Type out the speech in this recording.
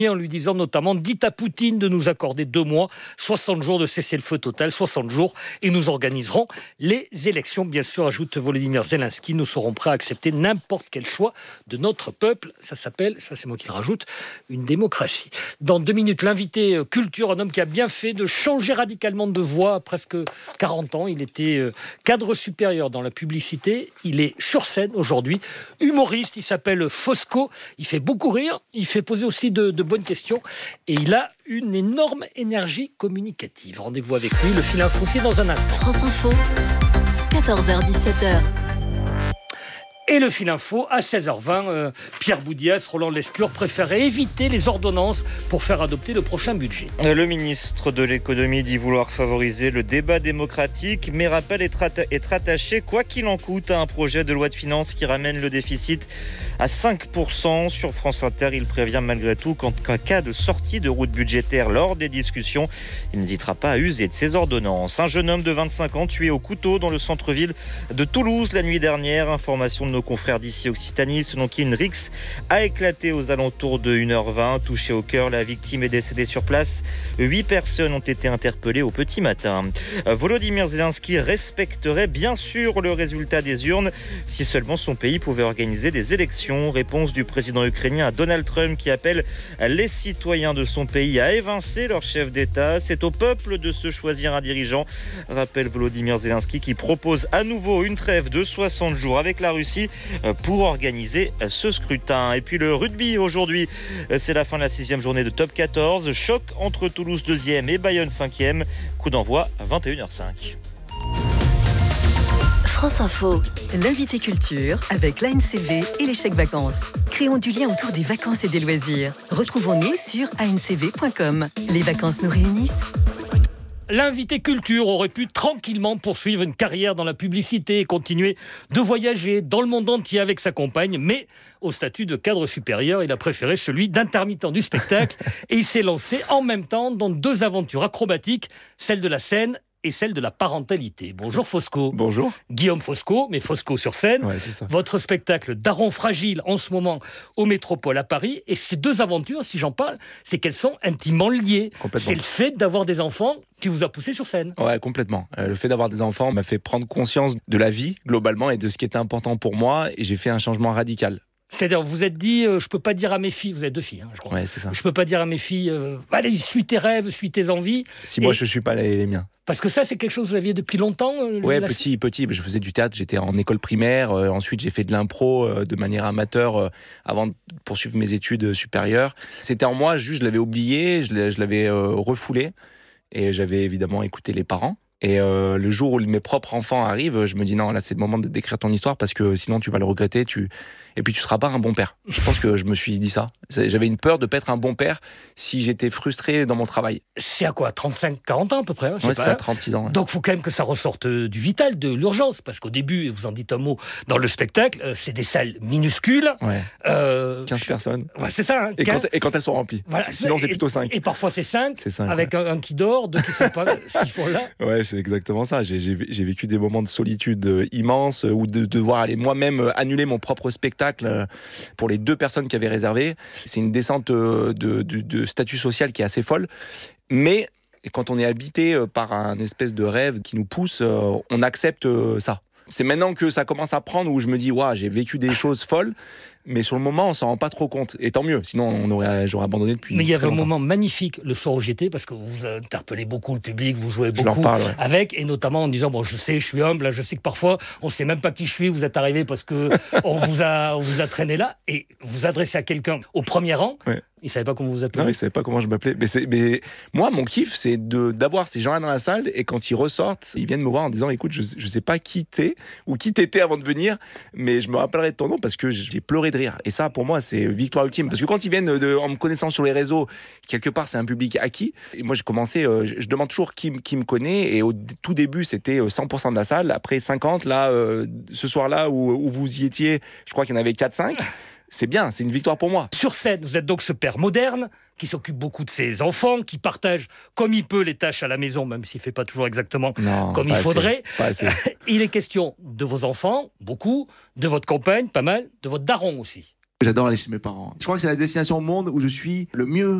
en lui disant notamment « Dites à Poutine de nous accorder 2 mois, 60 jours de cessez-le-feu total, 60 jours, et nous organiserons les élections. » Bien sûr, ajoute Volodymyr Zelensky, nous serons prêts à accepter n'importe quel choix de notre peuple. Ça s'appelle, ça c'est moi qui le rajoute, une démocratie. Dans 2 minutes, l'invité culture, un homme qui a bien fait de changer radicalement de voix à presque 40 ans. Il était cadre supérieur dans la publicité. Il est sur scène aujourd'hui, humoriste. Il s'appelle Fosco. Il fait beaucoup rire. Il fait poser aussi de bonnes questions. Et il a une énorme énergie communicative. Rendez-vous avec lui, le fil info, c'est dans un instant. France Info, 14h-17h. Et le fil info, à 16h20, Pierre Boudias, Roland Lescure préférait éviter les ordonnances pour faire adopter le prochain budget. Le ministre de l'économie dit vouloir favoriser le débat démocratique, mais rappelle être attaché, quoi qu'il en coûte, à un projet de loi de finances qui ramène le déficit à 5%. Sur France Inter, il prévient malgré tout qu'en cas de sortie de route budgétaire lors des discussions, il n'hésitera pas à user de ses ordonnances. Un jeune homme de 25 ans tué au couteau dans le centre-ville de Toulouse la nuit dernière. Information de nos confrères d'ici Occitanie, selon qui une rixe a éclaté aux alentours de 1h20. Touchée au cœur, la victime est décédée sur place. 8 personnes ont été interpellées au petit matin. Volodymyr Zelensky respecterait bien sûr le résultat des urnes si seulement son pays pouvait organiser des élections. Réponse du président ukrainien à Donald Trump qui appelle les citoyens de son pays à évincer leur chef d'État. C'est au peuple de se choisir un dirigeant, rappelle Volodymyr Zelensky qui propose à nouveau une trêve de 60 jours avec la Russie pour organiser ce scrutin. Et puis le rugby aujourd'hui, c'est la fin de la 6e journée de top 14. Choc entre Toulouse 2e et Bayonne 5e. Coup d'envoi à 21h05. France Info, l'invité culture avec l'ANCV et les chèques vacances. Créons du lien autour des vacances et des loisirs. Retrouvons-nous sur ancv.com. Les vacances nous réunissent. L'invité culture aurait pu tranquillement poursuivre une carrière dans la publicité et continuer de voyager dans le monde entier avec sa compagne, mais au statut de cadre supérieur, il a préféré celui d'intermittent du spectacle et il s'est lancé en même temps dans 2 aventures acrobatiques, celle de la scène et celle de la parentalité. Bonjour Fosco. Bonjour. Guillaume Fosco, mais Fosco sur scène. Ouais, c'est ça. Votre spectacle Daron fragile en ce moment au Métropole à Paris. Et ces 2 aventures, si j'en parle, c'est qu'elles sont intimement liées. C'est le fait d'avoir des enfants qui vous a poussé sur scène. Ouais, complètement. Le fait d'avoir des enfants m'a fait prendre conscience de la vie globalement et de ce qui était important pour moi. Et j'ai fait un changement radical. C'est-à-dire, vous vous êtes dit, je peux pas dire à mes filles, vous avez 2 filles, je crois. Ouais, c'est ça. Je peux pas dire à mes filles, allez, suis tes rêves, suis tes envies. Si moi je suis pas les miens. Parce que ça, c'est quelque chose que vous aviez depuis longtemps. Ouais, petit. Je faisais du théâtre, j'étais en école primaire. Ensuite, j'ai fait de l'impro de manière amateur avant de poursuivre mes études supérieures. C'était en moi, juste je l'avais oublié, je l'avais refoulé. Et j'avais évidemment écouté les parents. Et le jour où mes propres enfants arrivent, je me dis non, là c'est le moment de décrire ton histoire parce que sinon tu vas le regretter, et puis tu seras pas un bon père. Je pense que je me suis dit ça. J'avais une peur de pas être un bon père si j'étais frustré dans mon travail. C'est à quoi, 35-40 ans à peu près, ouais, c'est à 36 ans. Ouais. Donc il faut quand même que ça ressorte du vital, de l'urgence, parce qu'au début, vous en dites un mot dans le spectacle, c'est des salles minuscules. Ouais. 15 personnes. Ouais, c'est ça. Hein, et quand elles sont remplies. Voilà. Sinon c'est plutôt 5. Et parfois c'est 5, avec ouais. un qui dort, 2 qui ne savent pas ce qu'ils font là. Ouais, c'est exactement ça. J'ai vécu des moments de solitude immenses ou de devoir aller moi-même annuler mon propre spectacle pour les 2 personnes qui avaient réservé. C'est une descente de statut social qui est assez folle. Mais quand on est habité par un espèce de rêve qui nous pousse, on accepte ça. C'est maintenant que ça commence à prendre où je me dis waouh, j'ai vécu des choses folles. Mais sur le moment, on s'en rend pas trop compte. Et tant mieux, sinon j'aurais abandonné depuis. Mais il y avait longtemps. un moment magnifique le soir où j'étais, parce que vous interpellez beaucoup le public, vous jouez beaucoup leur parle, ouais. avec, et notamment en disant bon, je sais, je suis humble, je sais que parfois on sait même pas qui je suis, vous êtes arrivé parce que on vous a traîné là, et vous adressez à quelqu'un au premier rang. Ouais. Il savait pas comment vous appelez. Non, il savait pas comment je m'appelais. Mais moi, mon kiff, c'est d'avoir ces gens-là dans la salle et quand ils ressortent, ils viennent me voir en disant écoute, je sais pas qui t'es ou qui t'étais avant de venir, mais je me rappellerai de ton nom parce que j'ai pleuré de rire. Et ça, pour moi, c'est victoire ultime. Parce que quand ils viennent en me connaissant sur les réseaux, quelque part, c'est un public acquis. Et moi, j'ai commencé, je demande toujours qui me connaît. Et au tout début, c'était 100% de la salle. Après 50, là, ce soir-là où vous y étiez, je crois qu'il y en avait 4-5. C'est bien, c'est une victoire pour moi. Sur scène, vous êtes donc ce père moderne qui s'occupe beaucoup de ses enfants, qui partage comme il peut les tâches à la maison, même s'il ne fait pas toujours exactement comme il faudrait. Il est question de vos enfants, beaucoup, de votre compagne, pas mal, de votre daron aussi. J'adore aller chez mes parents. Je crois que c'est la destination au monde où je suis le mieux